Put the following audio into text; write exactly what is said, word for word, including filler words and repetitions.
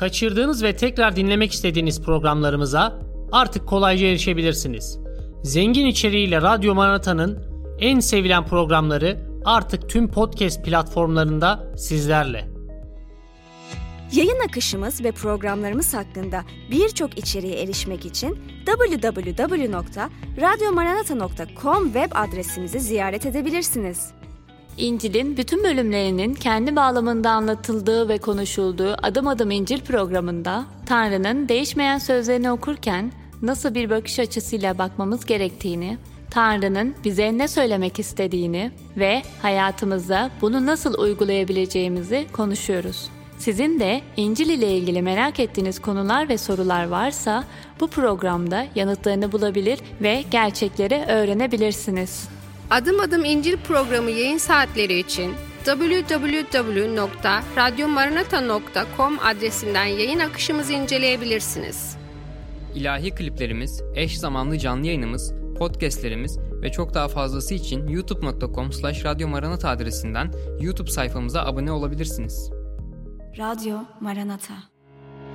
Kaçırdığınız ve tekrar dinlemek istediğiniz programlarımıza artık kolayca erişebilirsiniz. Zengin içeriğiyle Radyo Maranata'nın en sevilen programları artık tüm podcast platformlarında sizlerle. Yayın akışımız ve programlarımız hakkında birçok içeriğe erişmek için double-u double-u double-u nokta radyo maranata nokta com web adresimizi ziyaret edebilirsiniz. İncil'in bütün bölümlerinin kendi bağlamında anlatıldığı ve konuşulduğu Adım Adım İncil programında Tanrı'nın değişmeyen sözlerini okurken nasıl bir bakış açısıyla bakmamız gerektiğini, Tanrı'nın bize ne söylemek istediğini ve hayatımızda bunu nasıl uygulayabileceğimizi konuşuyoruz. Sizin de İncil ile ilgili merak ettiğiniz konular ve sorular varsa bu programda yanıtlarını bulabilir ve gerçekleri öğrenebilirsiniz. Adım Adım İncil programı yayın saatleri için double-u double-u double-u nokta radyo maranata nokta com adresinden yayın akışımızı inceleyebilirsiniz. İlahi kliplerimiz, eş zamanlı canlı yayınımız, podcastlerimiz ve çok daha fazlası için youtube nokta com slash radyo maranata adresinden YouTube sayfamıza abone olabilirsiniz. Radyo Maranata.